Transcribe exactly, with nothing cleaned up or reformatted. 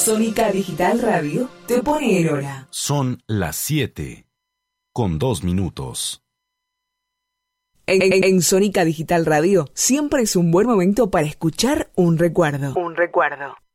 Sónica Digital Radio te pone en hora. Son las siete, con dos minutos. En, en, en Sónica Digital Radio siempre es un buen momento para escuchar un recuerdo. Un recuerdo.